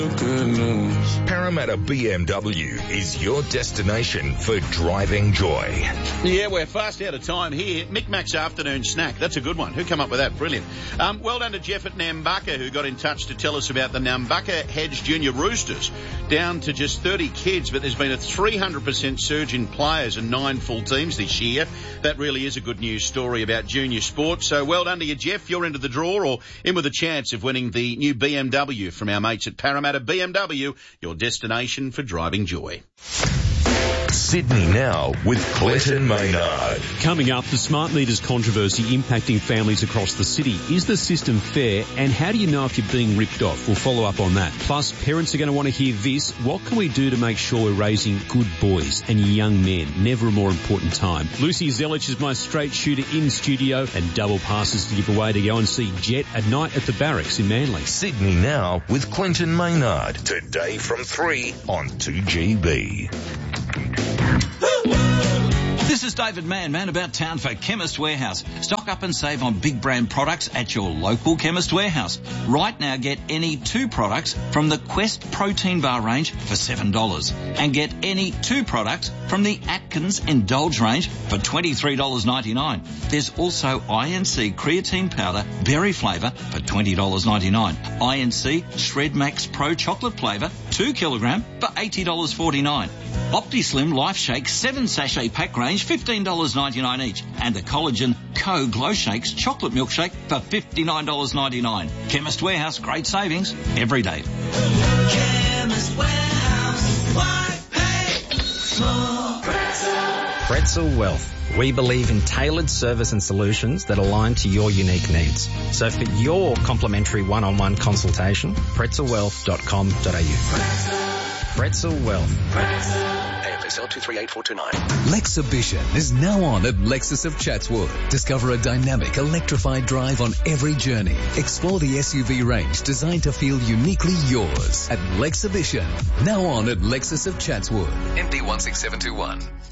Parramatta BMW is your destination for driving joy. Yeah, we're fast out of time here. Mick Mac's afternoon snack. That's a good one. Who came up with that? Brilliant. Well done to Jeff at Nambucca, who got in touch to tell us about the Nambucca Hedge Junior Roosters. Down to just 30 kids, but there's been a 300% surge in players and 9 full teams this year. That really is a good news story about junior sport. So well done to you, Jeff. You're into the draw or in with a chance of winning the new BMW from our mates at Parramatta BMW, your destination for driving joy. Sydney Now with Clinton Maynard. Coming up, the smart meters controversy impacting families across the city. Is the system fair, and how do you know if you're being ripped off? We'll follow up on that. Plus, parents are going to want to hear this. What can we do to make sure we're raising good boys and young men? Never a more important time. Lucy Zelich is my straight shooter in studio, and double passes to give away to go and see Jet at night at the Barracks in Manly. Sydney Now with Clinton Maynard. Today from 3 on 2GB. This is David Mann about town for Chemist Warehouse. Stock up and save on big brand products at your local Chemist Warehouse. Right now, get any 2 products from the Quest Protein Bar range for $7. And get any 2 products from the Atkins Indulge range for $23.99. There's also INC Creatine Powder Berry Flavour for $20.99. INC Shred Max Pro Chocolate Flavour 2 kilogram for $80.49. OptiSlim Life Shake 7 sachet pack range, $15.99 each. And the Collagen Co Glow Shakes Chocolate Milkshake for $59.99. Chemist Warehouse, great savings every day. Chemist Warehouse, why pay more? Pretzel Wealth. We believe in tailored service and solutions that align to your unique needs. So for your complimentary one-on-one consultation, pretzelwealth.com.au. Pretzel Wealth. AFSL 238429. Lexibition is now on at Lexus of Chatswood. Discover a dynamic, electrified drive on every journey. Explore the SUV range designed to feel uniquely yours at Lexibition. Now on at Lexus of Chatswood. MD 16721.